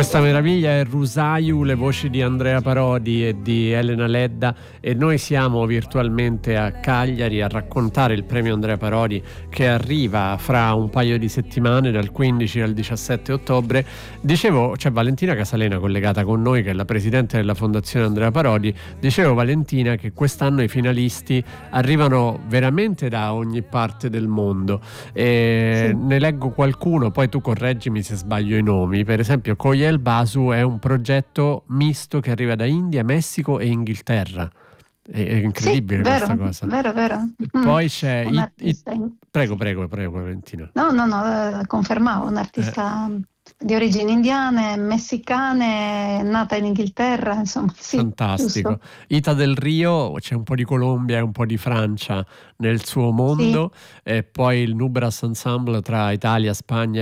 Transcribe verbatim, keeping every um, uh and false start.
Questa meraviglia è Rusaiu, le voci di Andrea Parodi e di Elena Ledda, e noi siamo virtualmente a Cagliari a raccontare il premio Andrea Parodi che arriva fra un paio di settimane, dal quindici al diciassette ottobre. Dicevo, c'è Valentina Casalena collegata con noi, che è la presidente della Fondazione Andrea Parodi. Dicevo, Valentina, che quest'anno i finalisti arrivano veramente da ogni parte del mondo, e Sì. ne leggo qualcuno, poi tu correggimi se sbaglio i nomi. Per esempio Koyel Basu è un progetto misto che arriva da India, Messico e Inghilterra. È, è incredibile, Sì, vero, questa cosa. vero, vero. Mm. Poi c'è Un It- artista It- in- prego, prego, prego, Valentina. No, no, no, eh, confermavo, un artista di origini indiane, messicane, nata in Inghilterra, insomma, sì, Fantastico. giusto. Ita del Rio, c'è un po' di Colombia e un po' di Francia nel suo Sì. mondo, e poi il Nubras Ensemble tra Italia, Spagna